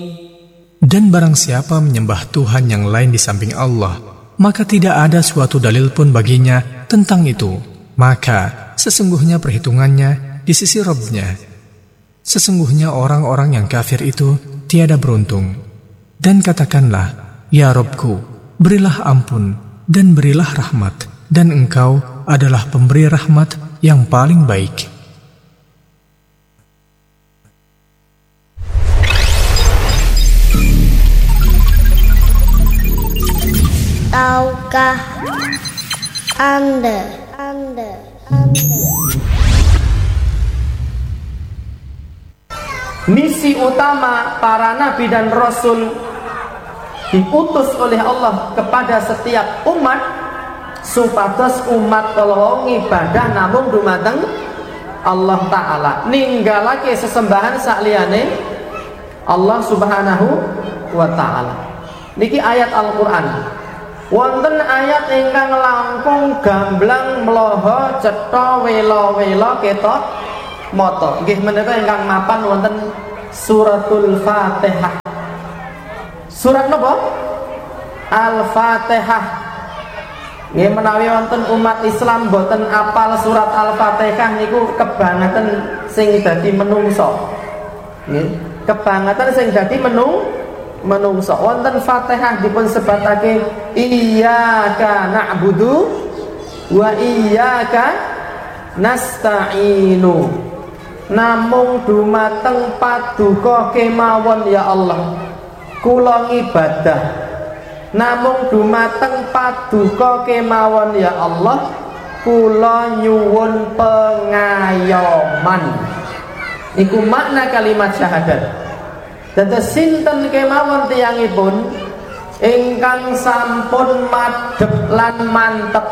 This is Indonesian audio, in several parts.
Dan barang siapa menyembah Tuhan yang lain di samping Allah, maka tidak ada suatu dalil pun baginya tentang itu. Maka sesungguhnya perhitungannya di sisi Rabb-Nya. Sesungguhnya orang-orang yang kafir itu tiada beruntung. Dan katakanlah, Ya Rabbku, berilah ampun dan berilah rahmat, dan Engkau adalah pemberi rahmat yang paling baik. Tahukah Anda? Misi utama para nabi dan rasul diutus oleh Allah kepada setiap umat, supados umat kalau ngibadah namung dumateng Allah Ta'ala, ninggalake sesembahan sakliyane Allah Subhanahu wa Ta'ala. Niki ayat Al-Qur'an. Wonten ayat ingkang langkung gamblang mloho cetha wela-wela ketok mata. Nggih menika ingkang mapan wonten suratul Fatihah. Surat napa? Al-Fatihah. Nggih menawi wonten umat Islam boten apal surat Al-Fatihah niku kebangetan sing dadi menungso. Nggih, kebangetan sing dadi menungso. Wonten Fatihah dipun sebatake iyyaka na'budu wa iyyaka nasta'inu. Namung dumateng paduka kemawon ya Allah kula ngibadah. Namung dumateng paduka kemawon ya Allah kula nyuwun pengayoman. Iku makna kalimat syahadat. Dados sinten kemawon tiyangipun ingkang sampun madhep lan mantep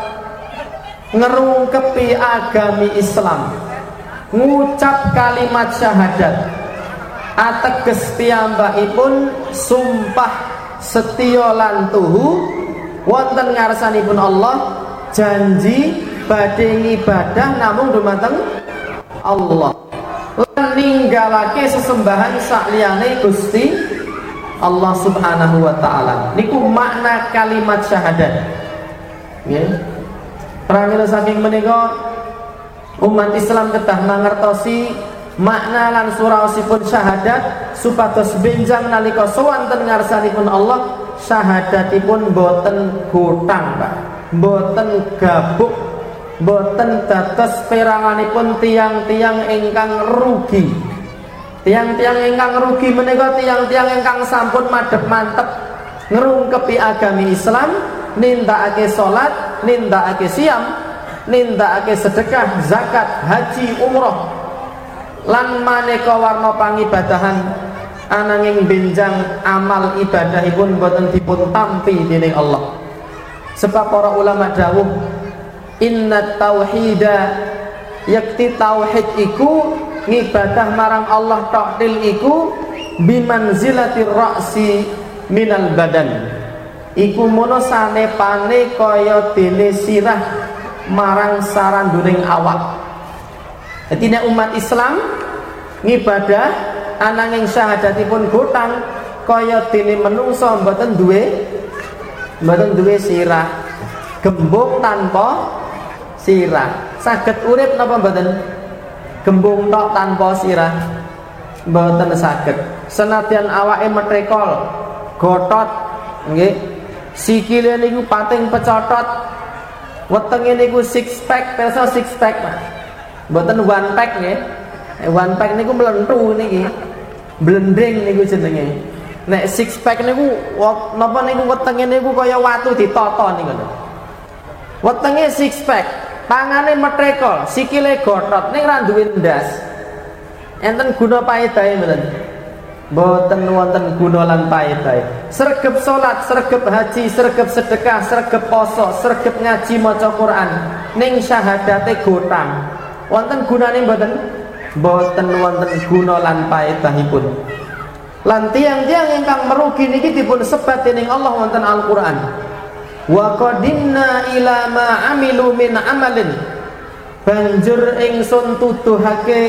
ngerungkepi agami Islam, ngucap kalimat syahadat, ateges piyambakipun sumpah setya lan tuhu wonten ngarsanipun Allah, janji badhe ngibadah namung dumateng Allah, lan ninggalake sesembahan sakliyane Gusti Allah Subhanahu wa Ta'ala. Niku makna kalimat syahadat. Nggih. Pramila saking menika umat Islam kedah mangertosi makna lan suraosipun syahadat supados benjang nalika sowanten ngarsanipun Allah syahadatipun boten hutang, Pak. Boten gabuk, boten dados peranganipun tiang-tiang ingkang rugi. Tiang-tiang ingkang rugi menika tiang-tiang ingkang sampun madhep mantep ngrungkepi agami Islam, nindakake salat, nindakake siam, nindakake sedekah, zakat, haji, umroh lan maneka warna pangibadahan, ananging benjang amal ibadahipun boten dipun tampi dening Allah. Sebab para ulama dawuh inna tauhida yakti tauhid iku ngibadah marang Allah ta'til iku bimanzilatir ra'si minal badan. Iku mono sanepane kaya dene sirah marang saranduring awak. Dadi nek umat Islam ngibadah ananging syahadatipun gotang kaya dene menungso mboten duwe sirah, gembung tanpa sirah. Saged urip napa mboten? Gembung tok tanpa sirah mboten saged. Senadyan awake metrekol, gotot nggih, sikile niku pating pecotot, wetenge niku six pack, perso six pack, Pak. Mboten one pack nggih. One pack niku mlentu niki. Blending niku jenenge. Nek six pack niku napa niku wetenge niku kaya watu ditata niku lho. Wetenge six pack, tangane metrekol, sikile gotot, ning ra duwe ndas. Enten guna paedahe mboten? Mboten wonten guna lan paedahe. Sregep salat, sregep haji, sregep sedekah, sregep poso, sregep ngaji maca Quran, ning syahadate gotang. Wonten gunane mboten? Mboten wonten guna lan paedahipun. Lan tiang-tiang ingkang merugi niki dipun sebat dening Allah wonten Al-Qur'an. Wa qadimna ila ma amilu min amalin. Banjur ingsun tuduhake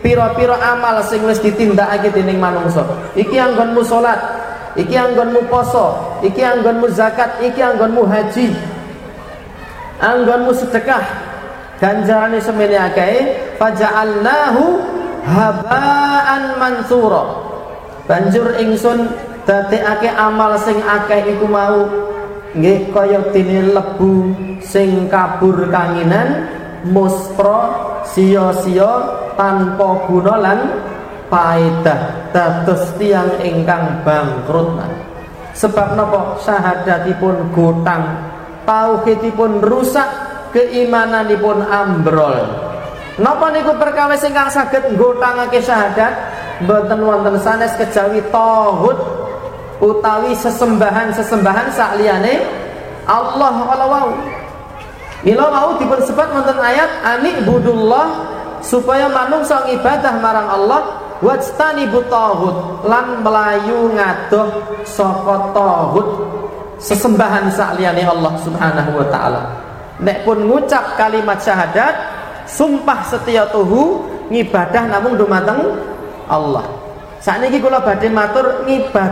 pira-pira amal sing wis ditindakake dening manungsa. Iki anggonmu salat, iki anggonmu poso, iki anggonmu zakat, iki anggonmu haji, anggonmu sedekah. Ganjarane semene akeh, faja'alnahu habaan mansura. Banjur ingsun dadekake amal sing akeh iku mau nggih kaya dene lebu sing kabur kanginan, mustra sia-sia tanpa guna lan faedah, dados tiyang ingkang bangkrut. Sebab napa? Syahadatipun gotang, tauhidipun rusak, keimananipun ambrol. Napa niku perkawis ingkang saged nggotangake syahadat? Mboten wonten sanes kejawi tauhid utawi sesembahan-sesembahan sakliyane Allah kala wau. Mila wau dipun sebat wonten ayat anibudullah, supaya manungsa ibadah marang Allah, wajtanibut tauhid, lan melayu ngadoh saka tauhid sesembahan sakliyane Allah Subhanahu wa taala. Nek pun ngucap kalimat syahadat, sumpah setia tuhu ngibadah namung dumateng Allah. Sakniki kula badhe matur ngibadah